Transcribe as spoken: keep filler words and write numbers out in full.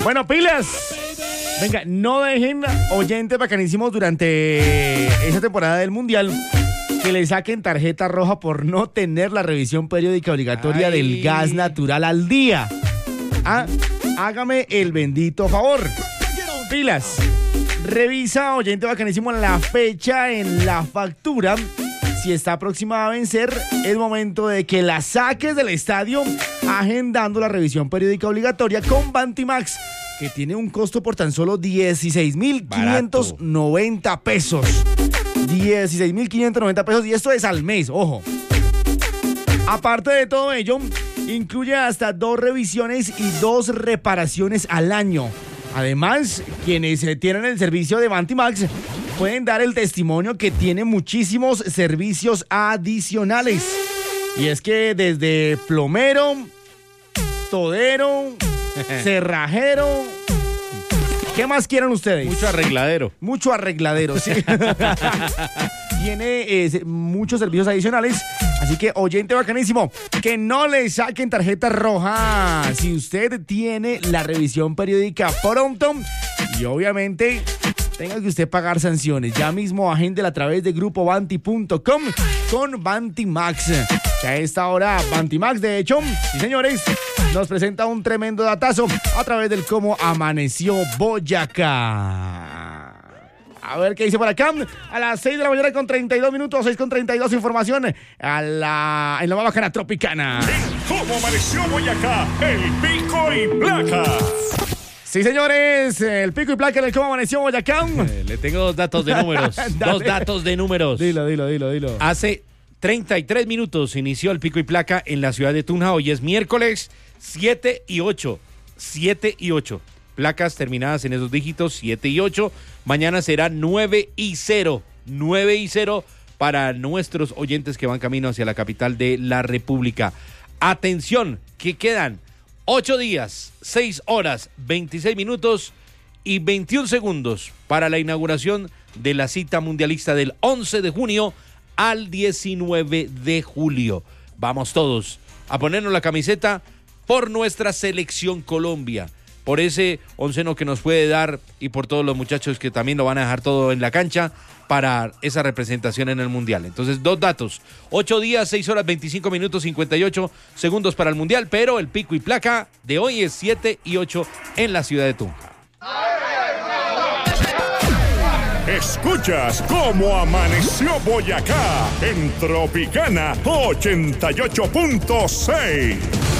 Bueno, pilas. Venga, no dejen oyentes bacanísimos durante esa temporada del Mundial que le saquen tarjeta roja por no tener la revisión periódica obligatoria Ay. del gas natural al día. Ah, hágame el bendito favor. Pilas. Revisa, oyente bacanísimo, la fecha en la factura. Si está próxima a vencer, es momento de que la saques del estadio agendando la revisión periódica obligatoria con Bantimax, que tiene un costo por tan solo dieciséis mil quinientos noventa pesos. dieciséis mil quinientos noventa pesos y esto es al mes, ojo. Aparte de todo ello, incluye hasta dos revisiones y dos reparaciones al año. Además, quienes tienen el servicio de Bantimax pueden dar el testimonio que tiene muchísimos servicios adicionales. Y es que desde plomero, todero, cerrajero, ¿qué más quieren ustedes? Mucho arregladero. Mucho arregladero, sí. Tiene eh, muchos servicios adicionales. Así que, oyente bacanísimo, que no le saquen tarjeta roja si usted tiene la revisión periódica pronto. Y obviamente tenga que usted pagar sanciones. Ya mismo agéndela a través de grupo banti punto com con Bantimax. Que a esta hora Bantimax, de hecho, sí señores, nos presenta un tremendo datazo a través del cómo amaneció Boyacá. A ver qué dice por acá. A las seis de la mañana con treinta y dos minutos, seis con treinta y dos, información a la, en la más bacana tropicana. ¿Cómo amaneció Boyacá? El pico y placa. Sí, señores, el pico y placa en el cómo amaneció Boyacá. Eh, le tengo dos datos de números. dos datos de números. Dilo, dilo, dilo, dilo. Hace treinta y tres minutos inició el pico y placa en la ciudad de Tunja. Hoy es miércoles siete y ocho. siete y ocho. Placas terminadas en esos dígitos, siete y ocho. Mañana será nueve y cero. nueve y cero para nuestros oyentes que van camino hacia la capital de la República. Atención, que quedan ocho días, seis horas, veintiséis minutos y veintiún segundos para la inauguración de la cita mundialista del once de junio al diecinueve de julio. Vamos todos a ponernos la camiseta por nuestra selección Colombia, por ese onceno que nos puede dar y por todos los muchachos que también lo van a dejar todo en la cancha para esa representación en el Mundial. Entonces, dos datos. Ocho días, seis horas, veinticinco minutos, cincuenta y ocho segundos para el Mundial, pero el pico y placa de hoy es siete y ocho en la ciudad de Tunja. Escuchas cómo amaneció Boyacá en Tropicana ochenta y ocho punto seis.